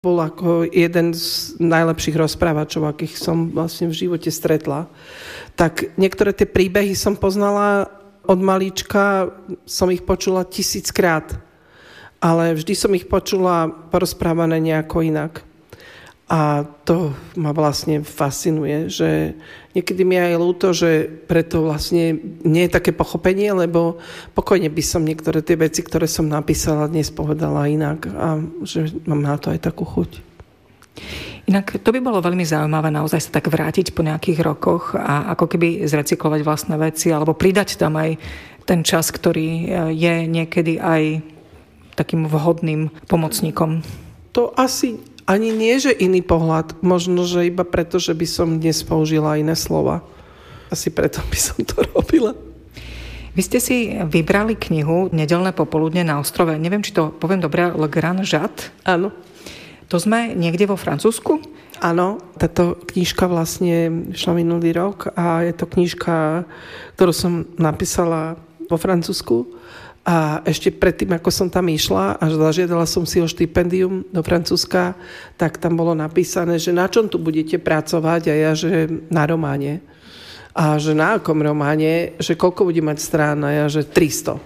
Bol ako jeden z najlepších rozprávačov, akých som vlastne v živote stretla. Tak niektoré tie príbehy som poznala od malička, som ich počula 1000-krát. Ale vždy som ich počula porozprávané nejako inak. A to ma vlastne fascinuje, že niekedy mi aj ľúto, že preto vlastne nie je také pochopenie, lebo pokojne by som niektoré tie veci, ktoré som napísala, dnes povedala inak a že mám na to aj takú chuť. Inak to by bolo veľmi zaujímavé naozaj sa tak vrátiť po nejakých rokoch a ako keby zrecyklovať vlastné veci alebo pridať tam aj ten čas, ktorý je niekedy aj takým vhodným pomocníkom. To asi ani nie, že iný pohľad. Možno, že iba preto, že by som dnes použila iné slova. Asi preto by som to robila. Vy ste si vybrali knihu Nedeľné popoludne na ostrove. Neviem, či to poviem dobre, Le Grand Jatte. Áno. To sme niekde vo Francúzsku? Áno, táto knižka vlastne šla minulý rok a je to knižka, ktorú som napísala vo Francúzsku. A ešte predtým, ako som tam išla a zažiadala som si o štipendium do Francúzska, tak tam bolo napísané, že na čom tu budete pracovať a ja, že na románe. A že na akom románe, že koľko bude mať strán a ja, že 300.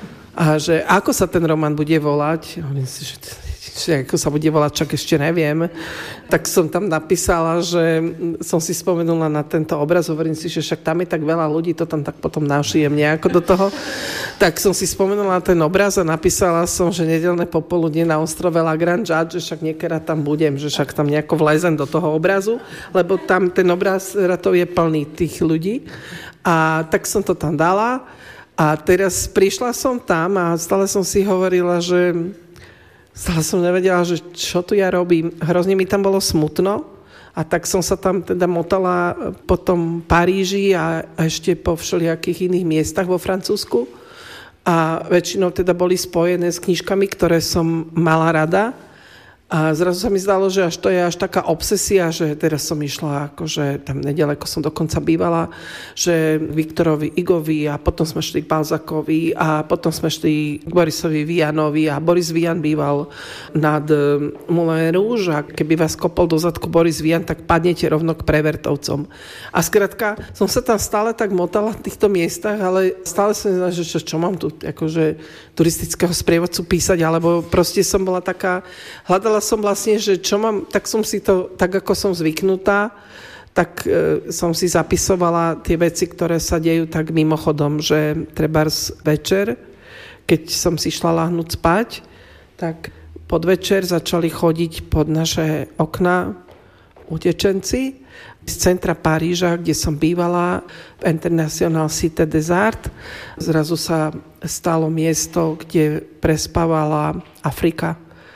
A že ako sa ten román bude volať, hovorím si, že ako sa bude volať, čak ešte neviem. Tak som tam napísala, že som si spomenula na tento obraz, hovorím si, že však tam je tak veľa ľudí, to tam tak potom našijem nejako do toho. Tak som si spomenula na ten obraz a napísala som, že nedeľné popoludne na ostrove La Grand Jatte, že však niekedy tam budem, že však tam nejako vlezem do toho obrazu, lebo tam ten obraz ratov je plný tých ľudí. A tak som to tam dala a teraz prišla som tam a stále som si hovorila, že stále som nevedela, že čo tu ja robím. Hrozne mi tam bolo smutno a tak som sa tam teda motala po tom Paríži a ešte po všelijakých iných miestach vo Francúzsku. A väčšinou teda boli spojené s knižkami, ktoré som mala rada. A zrazu sa mi zdalo, že až to je až taká obsesia, že teraz som išla, akože tam nedaleko som dokonca bývala, že k Viktorovi Igovi a potom sme šli k Balzacovi a potom sme šli k Borisovi Vianovi a Boris Vian býval nad Moulin Rouge a keby vás kopol do zadku Boris Vian, tak padnete rovno k Prevertovcom. A skrátka, som sa tam stále tak motala v týchto miestach, ale stále som neznala, že čo mám tu akože turistického sprievodcu písať, alebo proste som bola taká, hľadala som vlastne, že čo mám, tak som si to, tak ako som zvyknutá, tak som si zapisovala tie veci, ktoré sa dejú tak mimochodom, že trebárs večer, keď som si šla ľahnúť spať, tak podvečer začali chodiť pod naše okná utečenci z centra Paríža, kde som bývala, v International Cité des Arts. Zrazu sa stalo miesto, kde prespávala Afrika.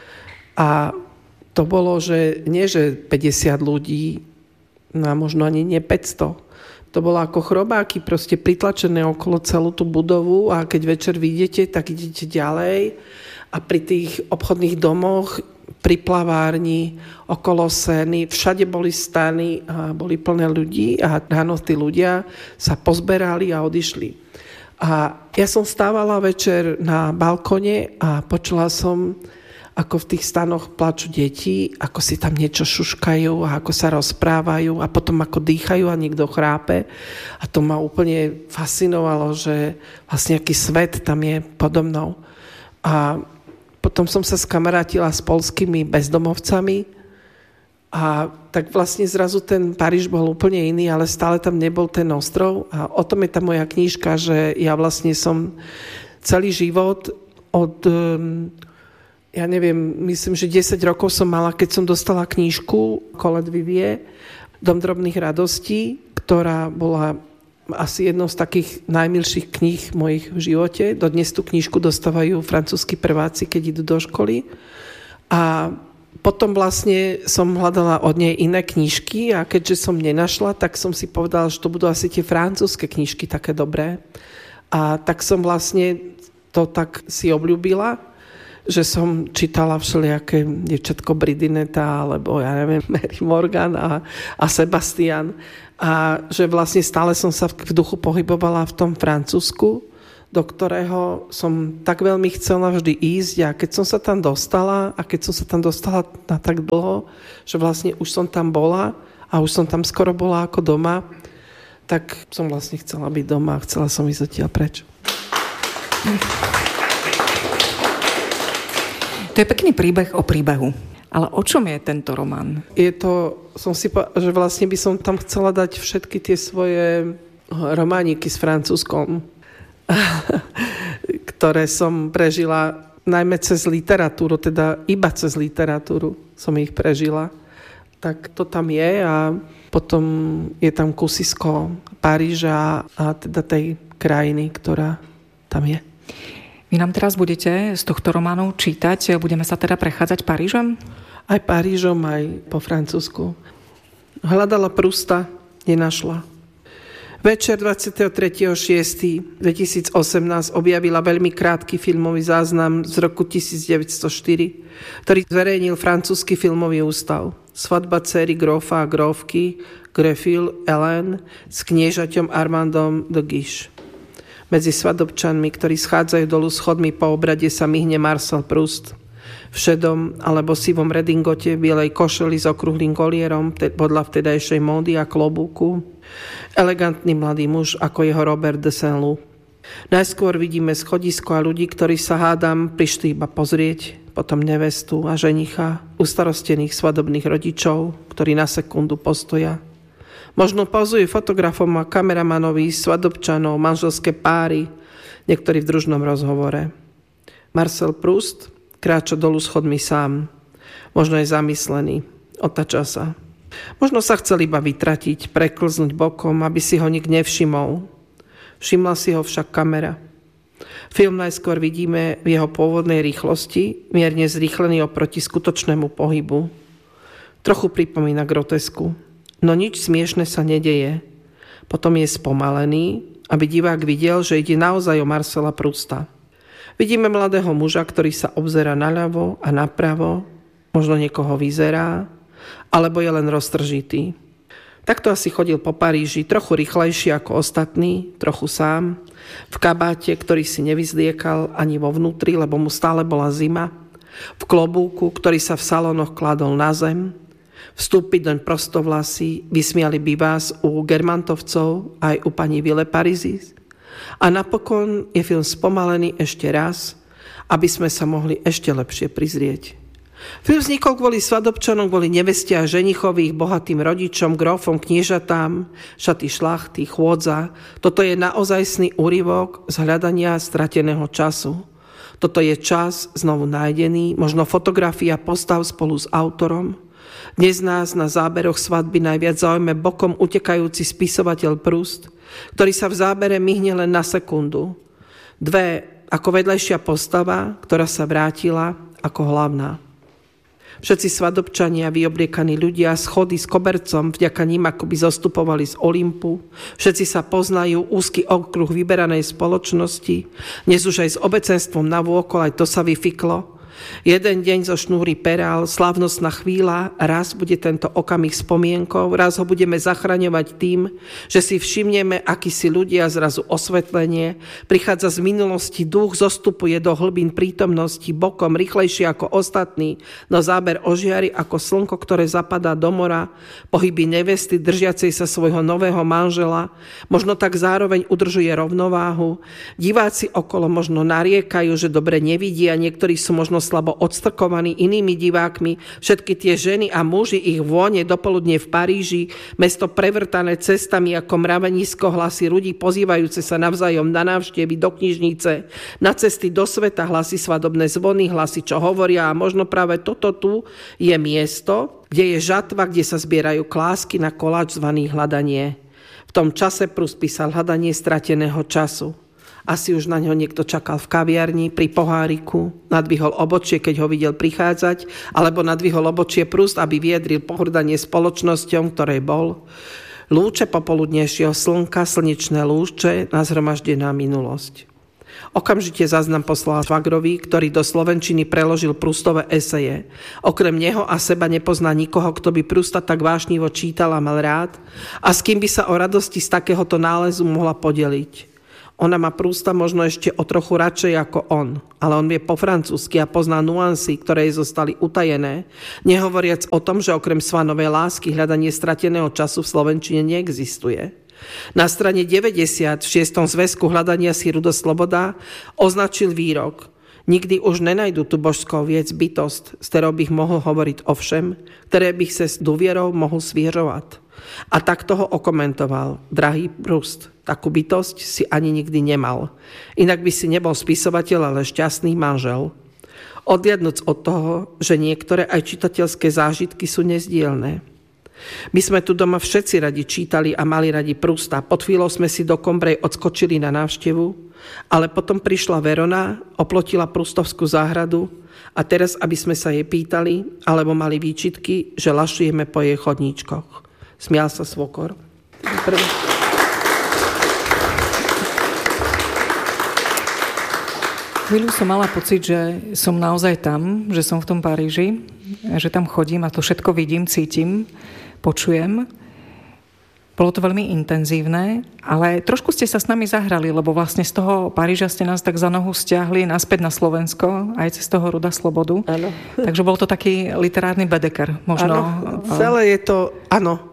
A to bolo, že nie že 50 ľudí, no možno ani nie 500. To bolo ako chrobáky, proste pritlačené okolo celú tú budovu a keď večer vidíte, tak idete ďalej a pri tých obchodných domoch, pri plavárni, okolo Sény, všade boli stany a boli plné ľudí a ráno tí ľudia sa pozberali a odišli. A ja som stávala večer na balkone a počula som, ako v tých stanoch plačú deti, ako si tam niečo šuškajú a ako sa rozprávajú a potom ako dýchajú a niekto chrápe. A to ma úplne fascinovalo, že vlastne aký svet tam je podo mnou. A potom som sa skamarátila s poľskými bezdomovcami a tak vlastne zrazu ten Paríž bol úplne iný, ale stále tam nebol ten ostrov. A o tom je tá moja knižka, že ja vlastne som celý život od... Ja neviem, myslím, že 10 rokov som mala, keď som dostala knížku Colette Vivier, Dom drobných radostí, ktorá bola asi jednou z takých najmilších kníh mojich v živote. Dodnes tú knížku dostávajú francúzski prváci, keď idú do školy. A potom vlastne som hľadala od nej iné knižky a keďže som nenašla, tak som si povedala, že to budú asi tie francúzske knižky také dobré. A tak som vlastne to tak si obľúbila, že som čítala všelijaké dievčatko Bridineta, alebo ja neviem, Mary Morgan a Sebastian. A že vlastne stále som sa v duchu pohybovala v tom Francúzsku. do ktorého som tak veľmi chcela vždy ísť a keď som sa tam dostala na tak dlho, že vlastne už som tam bola a už som tam skoro bola ako doma, tak som vlastne chcela byť doma a chcela som ísť odtiaľ preč. To je pekný príbeh o príbehu. Ale o čom je tento román? Je to, že vlastne by som tam chcela dať všetky tie svoje romániky s Francúzskom, ktoré som prežila najmä cez literatúru, teda iba cez literatúru som ich prežila. Tak to tam je a potom je tam kusisko Paríža a teda tej krajiny, ktorá tam je. Vy nám teraz budete z tohto románu čítať, budeme sa teda prechádzať Parížom? Aj Parížom, aj po Francúzsku. Hľadala Prousta, nenašla. Večer 23.6.2018 objavila veľmi krátky filmový záznam z roku 1904, ktorý zverejnil francúzsky filmový ústav. Svadba dcery grófa a grófky Greffil Hélène s kniežaťom Armandom de Guiche. Medzi svadobčanmi, ktorí schádzajú dolu schodmi po obrade, sa myhne Marcel Proust. V šedom alebo sivom redingote, bielej košeli s okrúhlym kolierom podľa vtedajšej módy a klobúku. Elegantný mladý muž ako jeho Robert de Saint-Loup. Najskôr vidíme schodisko a ľudí, ktorí sa hádam prišli iba pozrieť, potom nevestu a ženicha, ustarostených svadobných rodičov, ktorí na sekundu postoja. Možno pozujú fotografom a kameramanovi svadobčanov, manželské páry, niektorí v družnom rozhovore. Marcel Proust kráča dolu schodmi sám. Možno je zamyslený. Otáča sa. Možno sa chcel iba vytratiť, preklznúť bokom, aby si ho nik nevšimol. Všimla si ho však kamera. Film najskôr vidíme v jeho pôvodnej rýchlosti, mierne zrýchlený oproti skutočnému pohybu. Trochu pripomína grotesku. No nič smiešne sa nedeje. Potom je spomalený, aby divák videl, že ide naozaj o Marcela Prousta. Vidíme mladého muža, ktorý sa obzerá naľavo a napravo, možno niekoho vyzerá, alebo je len roztržitý. Takto asi chodil po Paríži, trochu rýchlejšie ako ostatní, trochu sám, v kabáte, ktorý si nevyzliekal ani vo vnútri, lebo mu stále bola zima, v klobúku, ktorý sa v salónoch kladol na zem, vstúpiť doň prostovlasy, vysmiali by vás u Germantovcov aj u pani Ville Parisis. A napokon je film spomalený ešte raz, aby sme sa mohli ešte lepšie prizrieť. Film vznikol kvôli svadobčanom, kvôli neveste a ženichových, bohatým rodičom, grófom, kniežatám, šaty šlachty, chôdza. Toto je naozajstný úryvok z hľadania strateného času. Toto je čas znovu nájdený, možno fotografia postav spolu s autorom. Dnes nás na záberoch svadby najviac zaujme bokom utekajúci spisovateľ Proust, ktorý sa v zábere myhne len na sekundu. Dve ako vedľajšia postava, ktorá sa vrátila ako hlavná. Všetci svadobčania, vyobliekaní ľudia, schody s kobercom, vďaka ním akoby zostupovali z Olympu. Všetci sa poznajú, úzky okruh vyberanej spoločnosti. Dnes už aj s obecenstvom navôkol, aj to sa vyfiklo. Jeden deň zo šnúry perál, slávnostná chvíľa, raz bude tento okamih spomienkou, raz ho budeme zachraňovať tým, že si všimneme, akí si ľudia, zrazu osvetlenie, prichádza z minulosti, duch zostupuje do hlbín prítomnosti, bokom, rýchlejšie ako ostatní, no záber ožiari ako slnko, ktoré zapadá do mora, pohyby nevesty, držiacej sa svojho nového manžela, možno tak zároveň udržuje rovnováhu. Diváci okolo možno nariekajú, že dobre nevidia, niektorí sú možno slabo odstrkovaní inými divákmi, všetky tie ženy a muži, ich vône dopoludne v Paríži, mesto prevrtané cestami ako mravenisko, hlasy ľudí pozývajúce sa navzájom na návštevy do knižnice, na cesty do sveta, hlasy svadobné zvony, hlasy, čo hovoria, a možno práve toto tu je miesto, kde je žatva, kde sa zbierajú klásky na koláč zvaný hľadanie. V tom čase Proust písal Hľadanie strateného času. Asi už na ňo niekto čakal v kaviarni pri poháriku, nadvihol obočie, keď ho videl prichádzať, alebo nadvihol obočie Proust, aby vyjadril pohrdanie spoločnosťou, ktorej bol. Lúče popoludnejšieho slnka, slnečné lúče, nazhromaždená minulosť. Okamžite záznam poslal švagrovi, ktorý do slovenčiny preložil Proustove eseje. Okrem neho a seba nepozná nikoho, kto by Prousta tak vášnivo čítal a mal rád a s kým by sa o radosti z takéhoto nálezu mohla podeliť. Ona má Prousta možno ešte o trochu radšej ako on, ale on vie po francúzsky a pozná nuancy, ktoré jej zostali utajené, nehovoriac o tom, že okrem Svanovej lásky hľadanie strateného času v slovenčine neexistuje. Na strane 90 v 6. zväzku Hľadania si Rudo Sloboda označil výrok: nikdy už nenajdu tu božskou viec bytosť, s ktorou bych mohol hovoriť o všem, ktoré bych se s dôvierou mohol sviežovať. A tak toho okomentoval: drahý Proust, takú bytosť si ani nikdy nemal. Inak by si nebol spisovateľ, ale šťastný manžel. Odliadnuc od toho, že niektoré aj čitateľské zážitky sú nezdielne. My sme tu doma všetci radi čítali a mali radi Prousta. Pod chvíľou sme si do Combray odskočili na návštevu, ale potom prišla Verona, oplotila Proustovskú záhradu a teraz, aby sme sa jej pýtali, alebo mali výčitky, že lašujeme po jej chodníčkoch. Smial sa svokor. Chvíľu som mala pocit, že som naozaj tam, že som v tom Paríži, že tam chodím a to všetko vidím, cítim, počujem. Bolo to veľmi intenzívne, ale trošku ste sa s nami zahrali, lebo vlastne z toho Paríža ste nás tak za nohu stiahli naspäť na Slovensko, aj cez toho Ruda Slobodu. Áno. Takže bol to taký literárny Bedeker. Možno. Áno, celé je to, áno.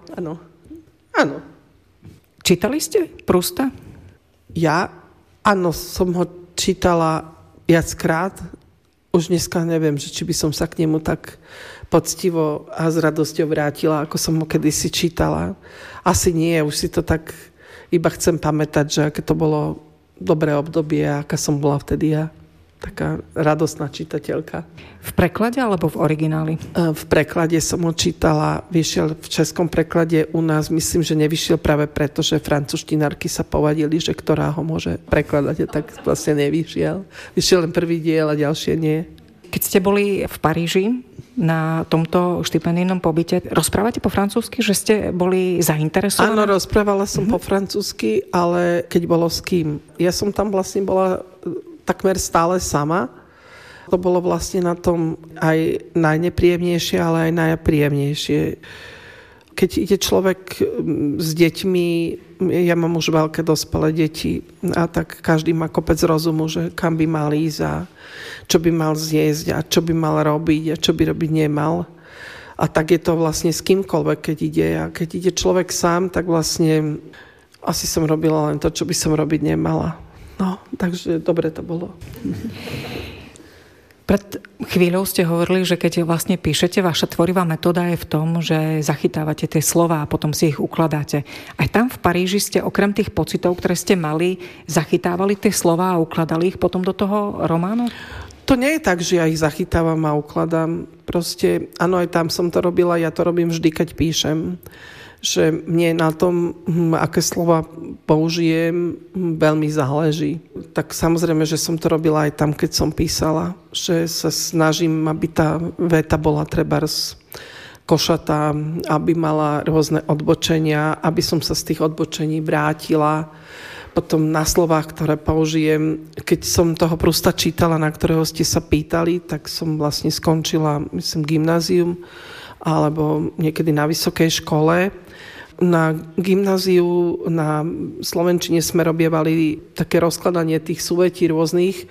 Čítali ste Prousta? Ja, áno, som ho čítala viackrát. Už dneska neviem, že či by som sa k nemu tak poctivo a s radosťou vrátila, ako som ho kedysi čítala. Asi nie, už si to tak iba chcem pamätať, že aké to bolo dobré obdobie a aká som bola vtedy ja. Taká radostná čitateľka. V preklade alebo v origináli? V preklade som ho čítala, vyšiel v českom preklade u nás, myslím, že nevyšiel práve preto, že francúzštinárky sa povadili, že ktorá ho môže prekladať, a tak vlastne nevyšiel. Vyšiel len prvý diel a ďalšie nie. Keď ste boli v Paríži na tomto štipendijnom pobyte, rozprávate po francúzsky, že ste boli zainteresovaní? Áno, rozprávala som po francúzsky, ale keď bolo s kým. Ja som tam vlastne bola takmer stále sama. To bolo vlastne na tom aj najnepríjemnejšie, ale aj najpríjemnejšie. Keď ide človek s deťmi, ja mám už veľké dospelé deti, a tak každý má kopec rozumu, že kam by mal ísť a čo by mal zjesť a čo by mal robiť a čo by robiť nemal. A tak je to vlastne s kýmkoľvek, keď ide. A keď ide človek sám, tak vlastne asi som robila len to, čo by som robiť nemala. No, takže dobre to bolo. Pred chvíľou ste hovorili, že keď vlastne píšete, vaša tvorivá metóda je v tom, že zachytávate tie slová a potom si ich ukladáte. Aj tam v Paríži ste okrem tých pocitov, ktoré ste mali, zachytávali tie slová a ukladali ich potom do toho románu? To nie je tak, že ja ich zachytávam a ukladám. Proste, áno, aj tam som to robila, ja to robím vždy, keď píšem. Že mne na tom, aké slova použijem, veľmi záleží. Tak samozrejme, že som to robila aj tam, keď som písala. Že sa snažím, aby tá veta bola trebárs košatá, aby mala rôzne odbočenia, aby som sa z tých odbočení vrátila. Potom na slovách, ktoré použijem. Keď som toho Prousta čítala, na ktorého ste sa pýtali, tak som vlastne skončila, myslím, gymnázium alebo niekedy na vysokej škole. Na gymnáziu, na slovenčine sme robievali také rozkladanie tých súvetí rôznych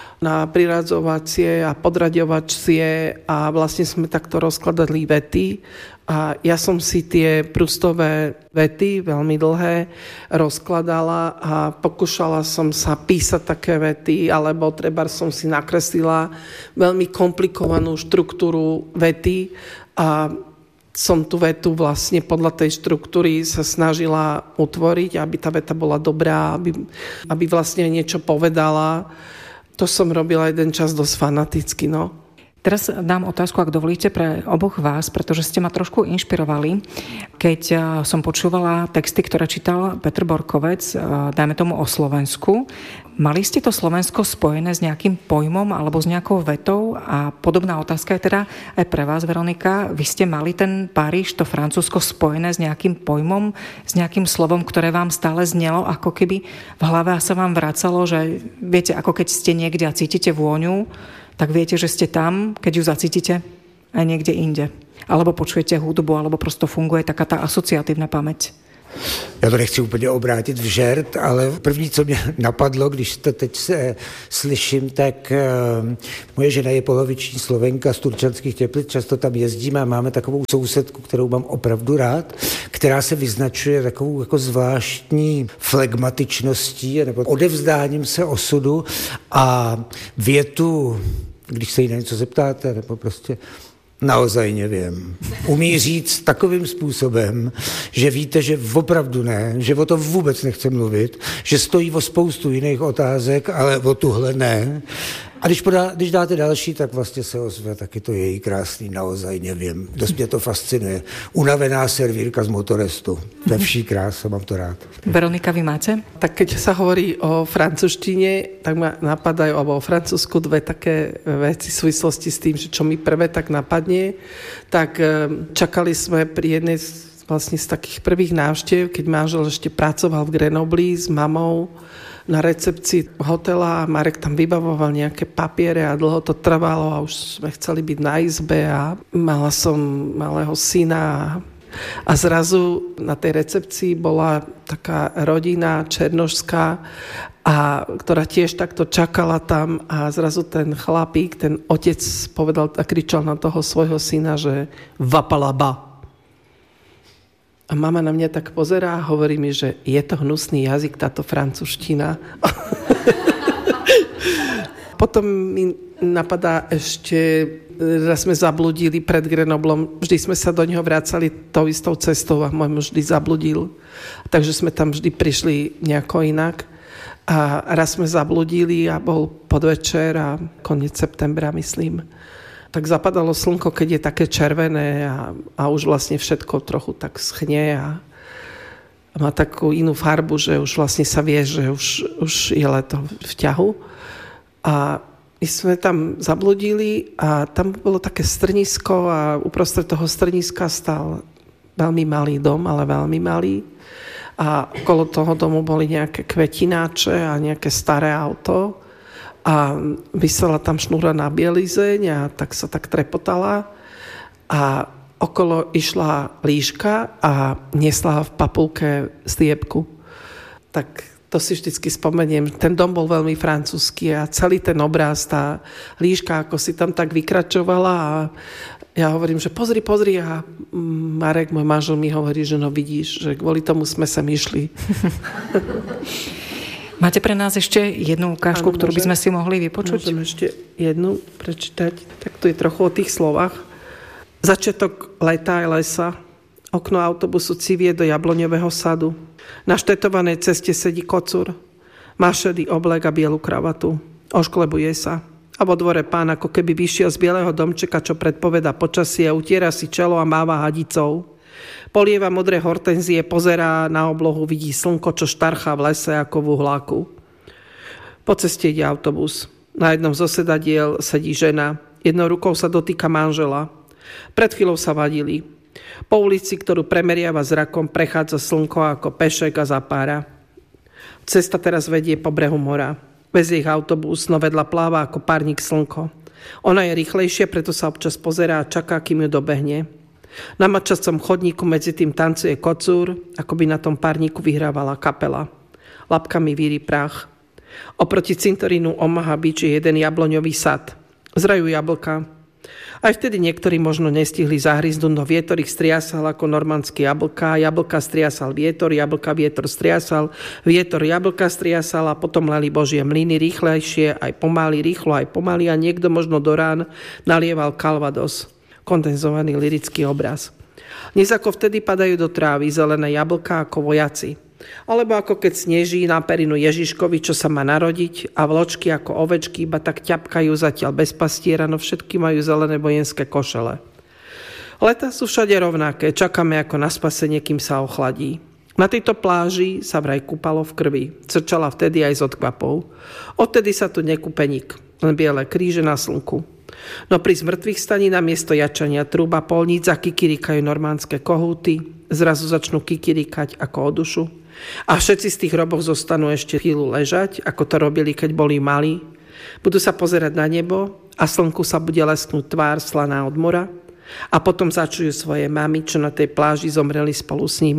na priradzovacie a podraďovacie a vlastne sme takto rozkladali vety. A ja som si tie Proustové vety, veľmi dlhé, rozkladala a pokúšala som sa písať také vety, alebo treba som si nakreslila veľmi komplikovanú štruktúru vety a som tú vetu vlastne podľa tej štruktúry sa snažila utvoriť, aby tá veta bola dobrá, aby vlastne niečo povedala. To som robila jeden čas dosť fanaticky, no. Teraz dám otázku, ak dovolíte, pre oboch vás, pretože ste ma trošku inšpirovali, keď som počúvala texty, ktoré čítal Petr Borkovec, dajme tomu o Slovensku. Mali ste to Slovensko spojené s nejakým pojmom alebo s nejakou vetou? A podobná otázka je teda aj pre vás, Veronika. Vy ste mali ten Paríž, to Francúzsko spojené s nejakým pojmom, s nejakým slovom, ktoré vám stále znelo, ako keby v hlave sa vám vracalo, že viete, ako keď ste niekde a cítite vôňu, tak viete, že ste tam, keď ju zacítite aj niekde inde. Alebo počujete hudbu, alebo prosto funguje taká tá asociatívna pamäť. Já to nechci úplně obrátit v žert, ale první, co mě napadlo, když to teď slyším, tak moje žena je poloviční Slovenka z Turčanských Teplic, často tam jezdíme a máme takovou sousedku, kterou mám opravdu rád, která se vyznačuje takovou jako zvláštní flegmatičností nebo odevzdáním se osudu a větu, když se jí na něco zeptáte, nebo prostě naozaj nevím. Umí říct takovým způsobem, že víte, že opravdu ne, že o to vůbec nechce mluvit, že stojí o spoustu jiných otázek, ale o tuhle ne. A když dáte další, tak vlastně se ozve, taky to její krásný, naozaj nevím. Dost mě to fascinuje. Unavená servírka z Motorestu. To je vší krása, mám to rád. Veronika, vy máte? Tak keď sa hovorí o francúzštine, tak ma napadajú, alebo o Francúzsku dve také veci v súvislosti s tým, že čo mi prvé tak napadne. Tak čakali sme pri jednej vlastne z takých prvých návštev, keď manžel ešte pracoval v Grenobli s mamou na recepcii hotela a Marek tam vybavoval nejaké papiere a dlho to trvalo a už sme chceli byť na izbe a mala som malého syna a zrazu na tej recepcii bola taká rodina černošská, ktorá tiež takto čakala tam a zrazu ten chlapík, ten otec povedal a kričal na toho svojho syna, že vapalaba. A mama na mňa tak pozerá a hovorí mi, že je to hnusný jazyk, táto francúzština. Potom mi napadá ešte, raz sme zabludili pred Grenoblom. Vždy sme sa do neho vracali tou istou cestou a môj muž vždy zabludil. Takže sme tam vždy prišli nejako inak. A raz sme zabludili a bol podvečer a koniec septembra, myslím. Tak zapadalo slnko, keď je také červené a už vlastne všetko trochu tak schnie a má takú inú farbu, že už vlastne sa vie, že už je leto v ťahu. A my sme tam zabludili a tam bolo také strnisko a uprostred toho strniska stal veľmi malý dom, ale veľmi malý. A okolo toho domu boli nejaké kvetináče a nejaké staré auto. A vysela tam šnúra na bielizeň a tak sa tak trepotala a okolo išla líška a niesla v papulke sliepku. Tak to si vždycky spomeniem. Ten dom bol veľmi francúzsky a celý ten obraz, tá líška, ako si tam tak vykračovala a ja hovorím, že pozri a Marek, môj manžel, mi hovorí, že no vidíš, že kvôli tomu sme sem išli. Máte pre nás ešte jednu ukážku, ktorú by sme si mohli vypočuť? Môžem ešte jednu prečítať. Tak tu je trochu o tých slovách. Začiatok leta aj lesa. Okno autobusu civie do jabloňového sadu. Na štetovanej ceste sedí kocúr. Má šedý oblek a bielu kravatu. Ošklebuje sa. A vo dvore pán ako keby vyšiel z bieleho domčeka, čo predpoveda počasie, utiera si čelo a máva hadicou. Polieva modré hortenzie, pozerá na oblohu, vidí slnko, čo štarchá v lese ako v uhláku. Po ceste ide autobus. Na jednom zo sedadiel sedí žena. Jednou rukou sa dotýka manžela. Pred chvíľou sa vadili. Po ulici, ktorú premeriava zrakom, prechádza slnko ako pešek a zapára. Cesta teraz vedie po brehu mora. Vezie ich autobus, no vedľa pláva ako párnik slnko. Ona je rýchlejšia, preto sa občas pozerá a čaká, kým ju dobehne. Na mačacom chodníku medzi tým tancuje kocúr, ako by na tom párniku vyhrávala kapela. Labkami víri prach. Oproti cintorínu Omaha Beach je jeden jabloňový sad. Zrajú jablka. Aj vtedy niektorí možno nestihli zahryznúť, no vietor ich striasal ako normandské jablka. Jablka striasal vietor, jablka vietor striasal, vietor jablka striasal a potom lali Božie mlyny rýchlejšie, aj pomaly a niekto možno do rán nalieval Calvados. Kondenzovaný lirický obraz. Dnes ako vtedy padajú do trávy zelené jablká ako vojaci. Alebo ako keď sneží na perinu Ježiškovi, čo sa má narodiť a vločky ako ovečky iba tak ťapkajú zatiaľ bez pastiera, no všetky majú zelené vojenské košele. Leta sú všade rovnaké, čakáme ako na spasenie, kým sa ochladí. Na tejto pláži sa vraj kúpalo v krvi. Crčala vtedy aj s odkvapou. Odtedy sa tu nekúpe nik, len biele kríže na slnku. No pri zmrtvých staní na miesto jačania trúba polníc a kikirikajú normandské kohúty, zrazu začnú kikirikať ako o dušu. A všetci z tých hrobov zostanú ešte chvíľu ležať, ako to robili, keď boli malí. Budú sa pozerať na nebo a slnku sa bude lesknúť tvár slaná od mora a potom začujú svoje mamy, čo na tej pláži zomreli spolu s nimi.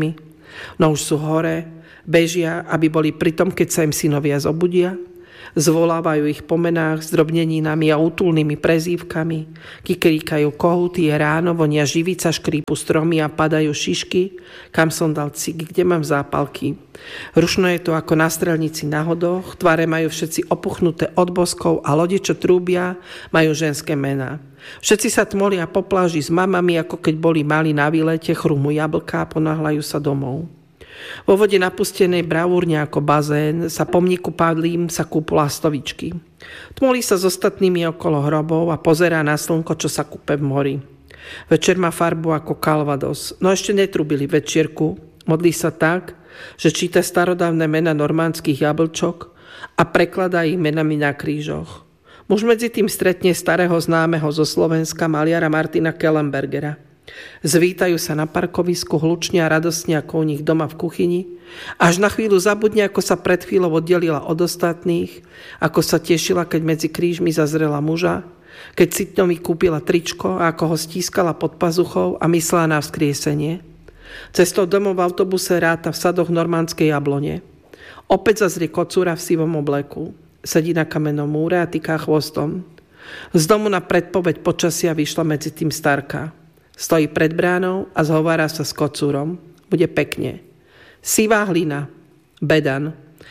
No už sú hore, bežia, aby boli pritom, keď sa im synovia zobudia. Zvolávajú ich po menách, zdrobneninami a útulnými prezývkami. Kikríkajú kohúty, je ráno, vonia živica, škrípu stromy a padajú šišky. Kam som dal cigy, kde mám zápalky? Rušno je to ako na strelnici na hodoch, tváre majú všetci opuchnuté od boskov a lode, čo trúbia, majú ženské mená. Všetci sa tmolia po pláži s mamami, ako keď boli mali na výlete, chrumú jablká a ponáhľajú sa domov. Vo vode napustenej bravúrne ako bazén sa pomníku padlým sa kúpu lastovičky. Tmolí sa s ostatnými okolo hrobov a pozerá na slnko, čo sa kúpe v mori. Večer má farbu ako Calvados, no ešte netrubili večierku. Modlí sa tak, že číta starodávne mena normandských jablčok a prekladá ich menami na krížoch. Muž medzi tým stretne starého známeho zo Slovenska maliara Martina Kellenbergera. Zvítajú sa na parkovisku hlučne a radostne ako u nich doma v kuchyni. Až na chvíľu zabudne, ako sa pred chvíľou oddelila od ostatných, ako sa tešila, keď medzi krížmi zazrela muža, keď Citnovi kúpila tričko a ako ho stískala pod pazuchou a myslela na vzkriesenie. Cestou domov v autobuse ráta v sadoch normandskej jablone. Opäť zazrie kocúra v sivom obleku. Sedí na kamennom múre a týká chvostom. Z domu na predpoveď počasia vyšla medzi tým starka. Stojí pred bránou a zhovára sa s kocúrom. Bude pekne. Sivá hlina, bedan,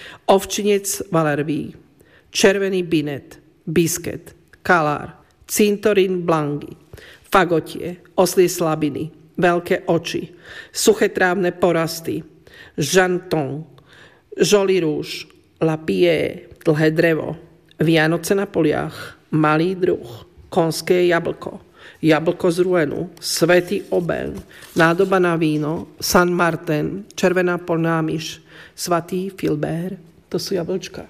ovčinec valerví, červený binet, bisket, kalár, cintorín blangy, fagotie, oslie slabiny, veľké oči, suché trávne porasty, žanton, žoli rúž, lapie, dlhé drevo, Vianoce na poliach, malý druh, konské jablko, jablko z Ruenu, svätý obeň, nádoba na víno, San Martin, červená polná myš, svatý Filbert. To sú jablčka.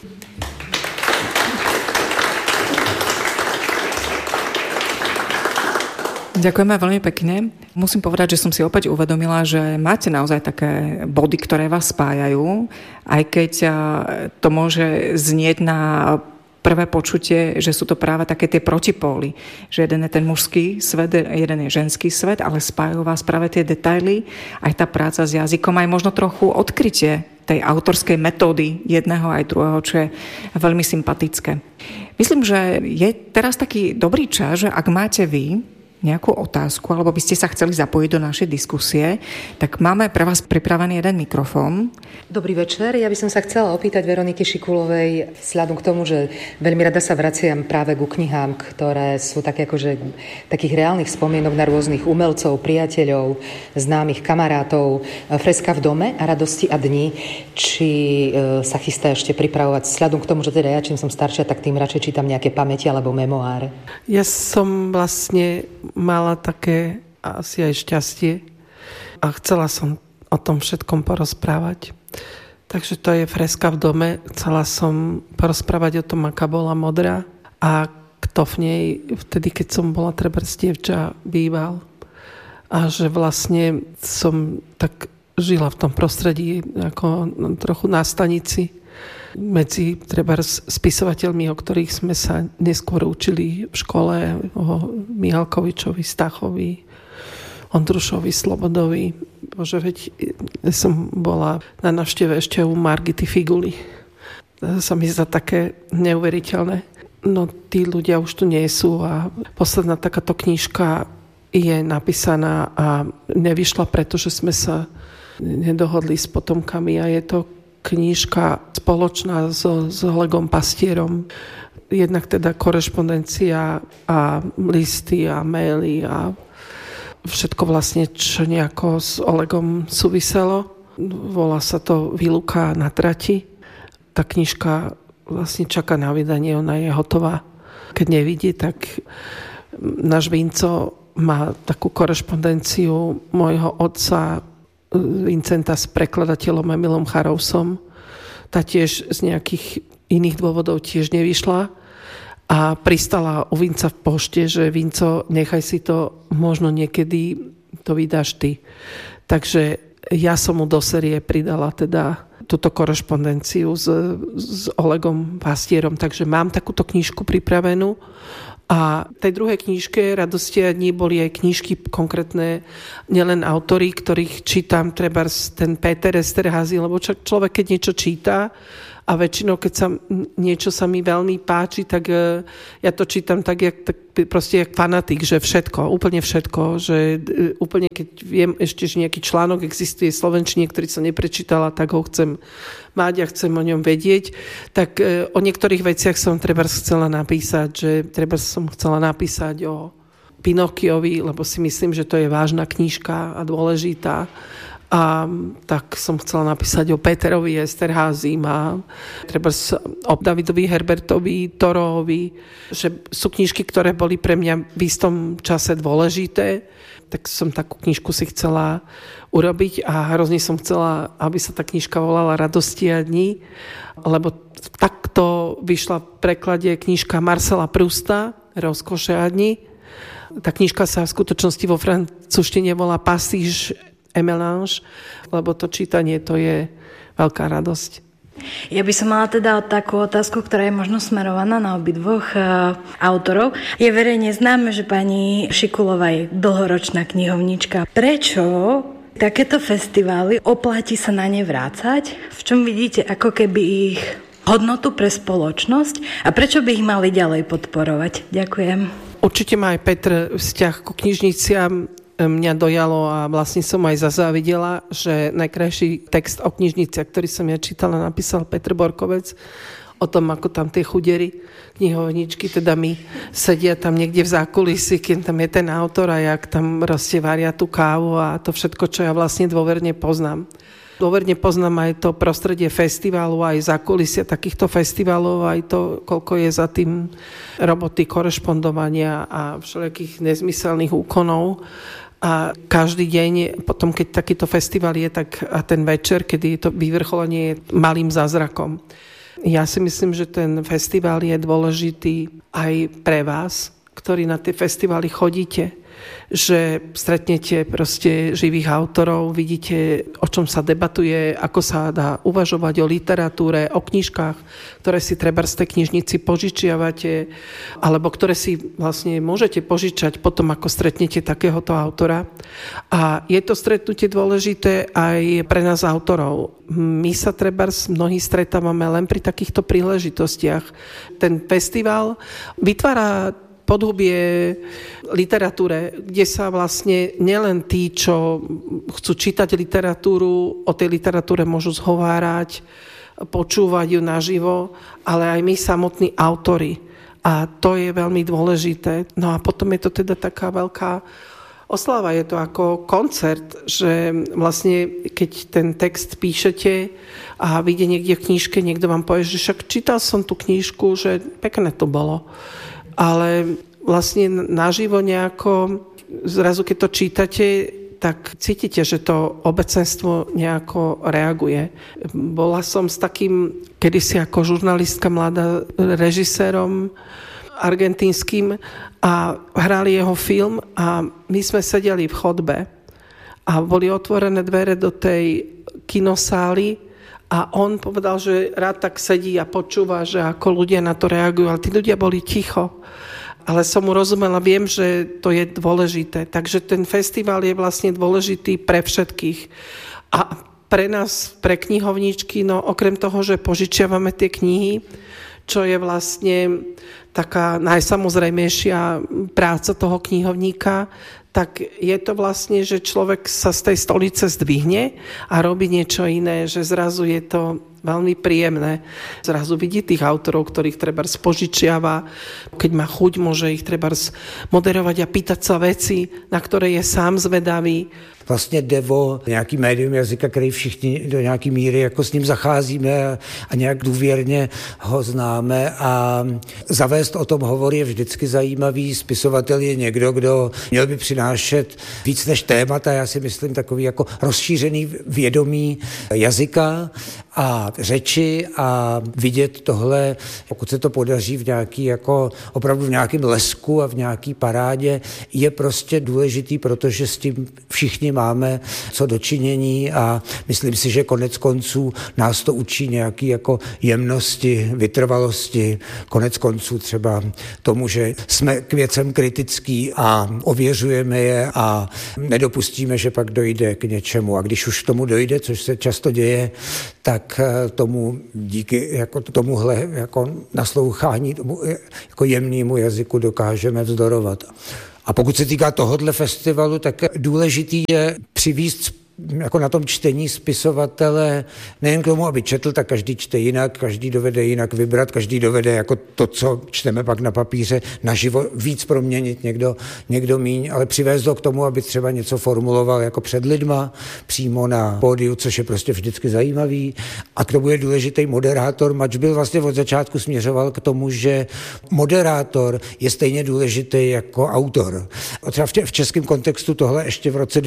Ďakujeme veľmi pekne. Musím povedať, že som si opäť uvedomila, že máte naozaj také body, ktoré vás spájajú, aj keď to môže znieť na prvé počutie, že sú to práve také tie protipóly. Že jeden je ten mužský svet, jeden je ženský svet, ale spájajú vás práve tie detaily, aj tá práca s jazykom, aj možno trochu odkrytie tej autorskej metódy jedného aj druhého, čo je veľmi sympatické. Myslím, že je teraz taký dobrý čas, že ak máte vy nejakú otázku, alebo by ste sa chceli zapojiť do našej diskusie, tak máme pre vás pripravený jeden mikrofón. Dobrý večer. Ja by som sa chcela opýtať Veroniky Šikulovej vzhľadom k tomu, že veľmi rada sa vraciam práve ku knihám, ktoré sú také akože takých reálnych spomienok na rôznych umelcov, priateľov, známych kamarátov, Freska v dome a Radosti a dni. Či sa chystá ešte pripravovať vzhľadom k tomu, že teda ja čím som staršia, tak tým radšej čítam nejaké pamäti alebo memoáre. Ja som vlastne mala také asi aj šťastie a chcela som o tom všetkom porozprávať. Takže to je Freska v dome. Chcela som porozprávať o tom, aká bola modrá a kto v nej vtedy, keď som bola trebárs dievča, býval. A že vlastne som tak žila v tom prostredí ako trochu na stanici medzi trebárs spisovateľmi, o ktorých sme sa neskôr učili v škole, o Mihalkovičovi, Stachovi, Ondrušovi, Slobodovi. Bože, veď som bola na návšteve ešte u Margity Figuly. To sa mi zdá také neuveriteľné. No tí ľudia už tu nie sú a posledná takáto knižka je napísaná a nevyšla, pretože sme sa nedohodli s potomkami a je to knižka spoločná s Olegom Pastierom. Jednak teda korešpondencia a listy a maily a všetko vlastne, čo nejako s Olegom súviselo. Volá sa to Výluka na trati. Tá knižka vlastne čaká na vydanie, ona je hotová. Keď nevidí, tak náš Vinco má takú korešpondenciu môjho otca Vincenta s prekladateľom Emilom Charousom. Tá tiež z nejakých iných dôvodov tiež nevyšla a pristala u Vinca v pošte, že Vinco, nechaj si to, možno niekedy to vydáš ty. Takže ja som mu do série pridala teda túto korešpondenciu s Olegom Pastierom, takže mám takúto knižku pripravenú A v tej druhej knižke Radosti a dní boli aj knižky konkrétne, nielen autori, ktorých čítam, treba ten Peter Esterházy, lebo človek, keď niečo číta, a väčšinou, keď niečo sa mi veľmi páči, tak ja to čítam tak proste jak fanatik, že všetko, úplne všetko, že úplne keď viem ešte, že nejaký článok existuje v slovenčine, ktorý som neprečítala, tak ho chcem mať a chcem o ňom vedieť, tak o niektorých veciach som treba chcela napísať, že treba som chcela napísať o Pinokiovi, lebo si myslím, že to je vážna knižka a dôležitá. A tak som chcela napísať o Peterovi Esterházym a treba o Davidovi Herbertovi, Torovi, že sú knižky, ktoré boli pre mňa v istom čase dôležité, tak som takú knižku si chcela urobiť a hrozne som chcela, aby sa tá knižka volala Radosti a dní, lebo takto vyšla v preklade knižka Marcela Prousta Rozkoše a dni. Tá knižka sa v skutočnosti vo francúzštine volá Passage et mélange, lebo to čítanie to je veľká radosť. Ja by som mala teda takú otázku, ktorá je možno smerovaná na obidvoch autorov. Je verejne známe, že pani Šikulová je dlhoročná knihovnička. Prečo takéto festivály oplatí sa na ne vrácať? V čom vidíte ako keby ich hodnotu pre spoločnosť a prečo by ich mali ďalej podporovať? Ďakujem. Určite má aj Petr vzťah ku knižniciam. Mňa dojalo a vlastne som aj zazávidela, že najkrajší text o knižniciach, ktorý som ja čítala, napísal Petr Borkovec o tom, ako tam tie chudery knihovničky, teda my sedia tam niekde v zákulisí, keď tam je ten autor a jak tam varia tú kávu a to všetko, čo ja vlastne dôverne poznám. Dôverne poznám aj to prostredie festivalu, aj zákulisia takýchto festivalov, aj to, koľko je za tým roboty korešpondovania a všelijakých nezmyselných úkonov. A každý deň, potom keď takýto festival je, tak a ten večer, kedy je to vyvrcholenie, je malým zázrakom. Ja si myslím, že ten festival je dôležitý aj pre vás, ktorí na tie festivaly chodíte, že stretnete proste živých autorov, vidíte, o čom sa debatuje, ako sa dá uvažovať o literatúre, o knižkách, ktoré si treba z tej knižnici požičiavate, alebo ktoré si vlastne môžete požičať potom, ako stretnete takéhoto autora. A je to stretnutie dôležité aj pre nás autorov. My sa mnohí stretávame len pri takýchto príležitostiach. Ten festival vytvára podhubie literatúre, kde sa vlastne nielen tí, čo chcú čítať literatúru, o tej literatúre môžu zhovárať, počúvať ju naživo, ale aj my samotní autori. A to je veľmi dôležité. No a potom je to teda taká veľká oslava, je to ako koncert, že vlastne keď ten text píšete a vyjde niekde v knižke, niekto vám povie, že však čítal som tú knižku, že pekné to bolo. Ale vlastne naživo nejako, zrazu keď to čítate, tak cítite, že to obecenstvo nejako reaguje. Bola som s takým kedysi ako žurnalistka mladá režisérom argentínskym a hrali jeho film a my sme sedeli v chodbe a boli otvorené dvere do tej kinosály a on povedal, že rád tak sedí a počúva, že ako ľudia na to reagujú, ale tí ľudia boli ticho. Ale som mu rozumela, viem, že to je dôležité. Takže ten festival je vlastne dôležitý pre všetkých. A pre nás, pre knihovničky, no okrem toho, že požičiavame tie knihy, čo je vlastne taká najsamozrejmejšia práca toho knihovníka, tak je to vlastne, že človek sa z tej stolice zdvihne a robí niečo iné, že zrazu je to veľmi príjemné. Zrazu vidí tých autorov, ktorých treba spožičiava. Keď má chuť, môže ich treba moderovať a pýtať sa veci, na ktoré je sám zvedavý. Vlastně jde o nějaký médium jazyka, který všichni do nějaký míry jako s ním zacházíme a nějak důvěrně ho známe a zavést o tom hovor je vždycky zajímavý. Spisovatel je někdo, kdo měl by přinášet víc než témata, já si myslím takový jako rozšířený vědomí jazyka a řeči a vidět tohle, pokud se to podaří v nějaký, jako opravdu v nějakém lesku a v nějaký parádě, je prostě důležitý, protože s tím všichni máme co dočinění a myslím si, že konec konců nás to učí nějaký jako jemnosti, vytrvalosti, konec konců třeba tomu, že jsme k věcem kritický a ověřujeme je a nedopustíme, že pak dojde k něčemu. A když už k tomu dojde, což se často děje, tak tomu díky jako tomuhle jako naslouchání, tomu jako jemnému jazyku dokážeme vzdorovat. A pokud se týká tohohle festivalu, tak důležitý je přivést jako na tom čtení spisovatele nejen k tomu, aby četl, tak každý čte jinak, každý dovede jinak vybrat, každý dovede jako to, co čteme pak na papíře, naživo víc proměnit, někdo míň, ale přivést ho k tomu, aby třeba něco formuloval jako před lidma, přímo na pódiu, což je prostě vždycky zajímavý. A k tomu je důležitý moderátor. Mač byl vlastně od začátku směřoval k tomu, že moderátor je stejně důležitý jako autor. A třeba v českém kontextu tohle ještě v roce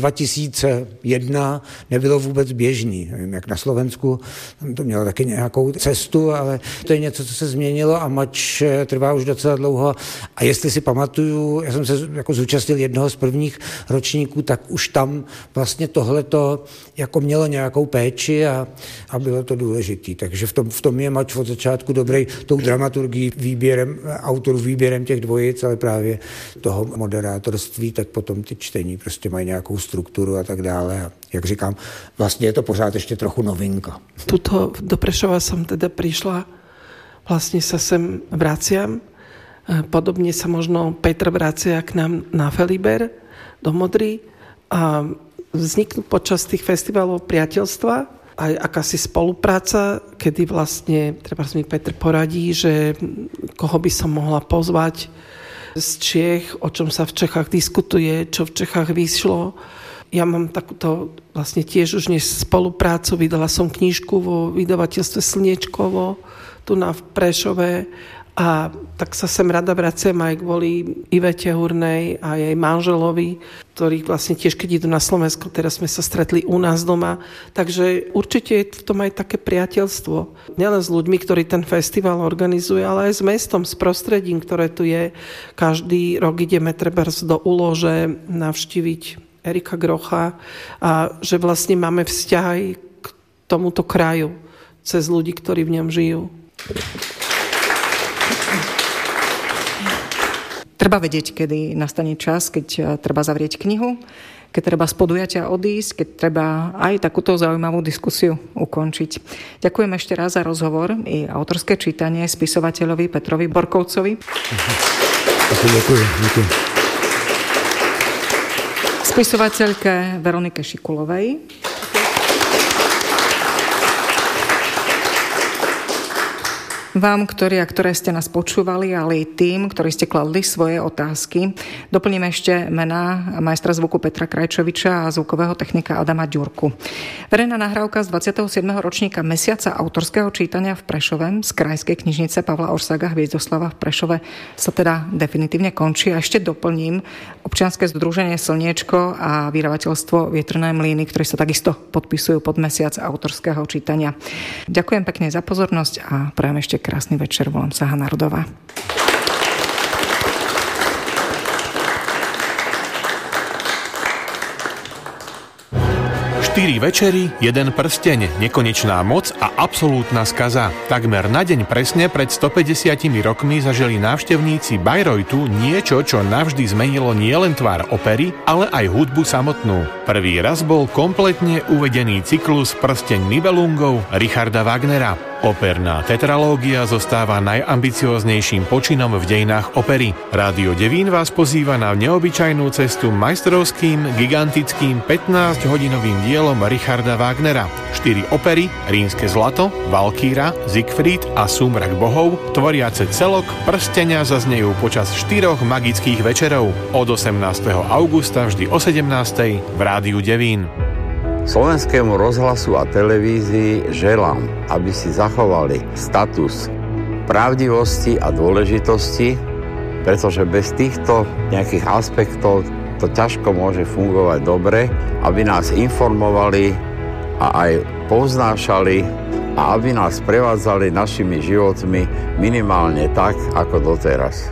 2001 nebylo vůbec běžný. Nevím, jak na Slovensku, tam to mělo taky nějakou cestu, ale to je něco, co se změnilo a mač trvá už docela dlouho. A jestli si pamatuju, já jsem se jako zúčastnil jednoho z prvních ročníků, tak už tam vlastně tohleto jako mělo nějakou péči a bylo to důležitý. Takže v tom je mač od začátku dobrý tou dramaturgií, výběrem autorů, výběrem těch dvojic, ale právě toho moderátorství, tak potom ty čtení prostě mají nějakou strukturu a tak dále. A jak říkám, vlastně je to pořád ještě trochu novinka. Tuto do Prešova som teda prišla, vlastne sa sem vraciam. Podobne sa možno Petr vracia k nám na Feliber do Modry a vzniknú počas tých festivalov priateľstva, aj akási spolupráca, kedy vlastne, treba mi Petr poradí, že koho by som mohla pozvať z Čiech, o čom sa v Čechách diskutuje, čo v Čechách vyšlo. Ja mám takúto vlastne tiež už dnes spoluprácu. Vydala som knižku vo vydavateľstve Slniečkovo tu na Prešove a tak sa sem rada vraciam aj kvôli Ivete Hurnej a jej manželovi, ktorí vlastne tiež keď idú na Slovensko, teraz sme sa stretli u nás doma. Takže určite je v tom aj také priateľstvo. Nielen s ľuďmi, ktorí ten festival organizuje, ale aj s mestom, s prostredím, ktoré tu je. Každý rok ideme trebárs do Ulože navštíviť Erika Grocha a že vlastne máme vzťah aj k tomuto kraju cez ľudí, ktorí v ňom žijú. Treba vedieť, kedy nastane čas, keď treba zavrieť knihu, keď treba z podujatia odísť, keď treba aj takúto zaujímavú diskusiu ukončiť. Ďakujem ešte raz za rozhovor i autorské čítanie spisovateľovi Petrovi Borkovcovi. Ďakujem. Spisovateľke Veronike Šikulovej. Vám, ktorí a ktoré ste nás počúvali, ale i tým, ktorí ste kladli svoje otázky. Doplním ešte mená majstra zvuku Petra Krajčoviča a zvukového technika Adama Ďurku. Verejná nahrávka z 27. ročníka Mesiaca autorského čítania v Prešove z Krajskej knižnice Pavla Orsaga Hviezdoslava v Prešove sa teda definitívne končí. A ešte doplním občianske združenie Slniečko a vydavateľstvo Vietrné mlyny, ktorí sa takisto podpisujú pod Mesiac autorského čítania. Ďakujem pekne za pozornosť a prajem ešte krásny večer, volám sa Hanna Rudová. 4 večery, 1 prsteň, nekonečná moc a absolútna skaza. Takmer na deň presne pred 150 rokmi zažili návštevníci Bayreuthu niečo, čo navždy zmenilo nielen tvár opery, ale aj hudbu samotnú. Prvý raz bol kompletne uvedený cyklus Prsteň Nibelungov Richarda Wagnera. Operná tetralógia zostáva najambicióznejším počinom v dejinách opery. Rádio Devín vás pozýva na neobyčajnú cestu majstrovským, gigantickým 15-hodinovým dielom Richarda Wagnera. 4 opery, Rínske zlato, Valkýra, Siegfried a Súmrak bohov, tvoriace celok Prsteňa zaznejú počas 4 magických večerov od 18. augusta vždy o 17. v Rádiu Devín. Slovenskému rozhlasu a televízii želám, aby si zachovali status pravdivosti a dôležitosti, pretože bez týchto nejakých aspektov to ťažko môže fungovať dobre, aby nás informovali a aj povznášali a aby nás prevádzali našimi životmi minimálne tak, ako doteraz.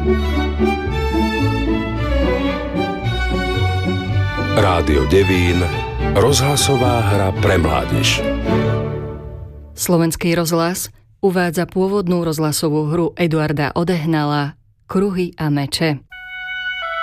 Rádio Devín, rozhlasová hra pre mládež. Slovenský rozhlas uvádza pôvodnú rozhlasovú hru Eduarda Odehnala Kruhy a meče.